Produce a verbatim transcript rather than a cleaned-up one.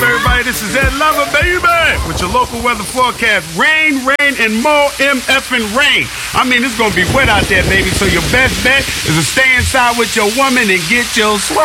everybody? This is Ed Lover, baby, with your local weather forecast. Rain, rain, and more M F and rain. I mean, it's going to be wet out there, baby, so your best bet is to stay inside with your woman and get your sweat.